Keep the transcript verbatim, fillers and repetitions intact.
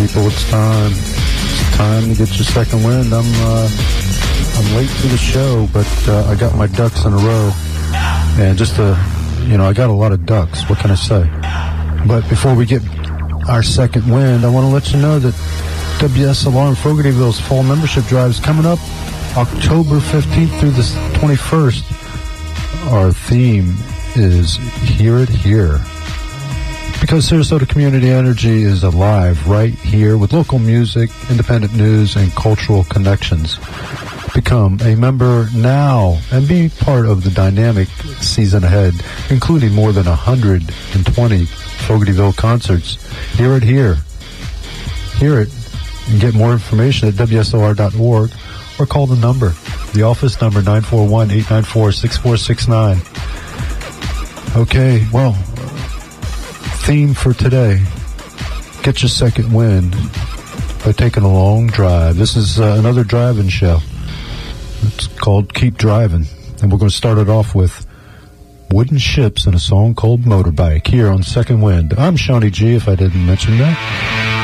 people, it's time. It's time to get your second wind. I'm uh, I'm late to the show, but uh, I got my ducks in a row. And just, uh, you know, I got a lot of ducks. What can I say? But before we get our second wind, I want to let you know that W S L R in Fogartyville's fall membership drive is coming up October fifteenth through the twenty-first. Our theme is Hear It Here. Because Sarasota Community Energy is alive right here with local music, independent news, and cultural connections. Become a member now and be part of the dynamic season ahead, including more than one hundred twenty Fogartyville concerts. Hear it here. Hear it and get more information at W S O R dot org or call the number, the office number nine four one, eight nine four, six four six nine. Okay, well, theme for today, get your second wind by taking a long drive. This is uh, another driving show. It's called Keep Driving, and we're going to start it off with Wooden Ships and a song called Motorbike here on Second Wind. I'm Shawnee G, if I didn't mention that.